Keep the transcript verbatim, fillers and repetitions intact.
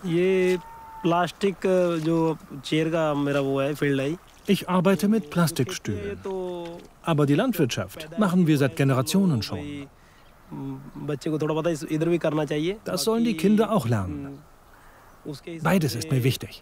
ये प्लास्टिक जो चेयर का मेरा वो है फील्ड है। Ich arbeite mit Plastikstühlen. Aber die Landwirtschaft machen wir seit Generationen schon. Das sollen die Kinder auch lernen. Beides ist mir wichtig.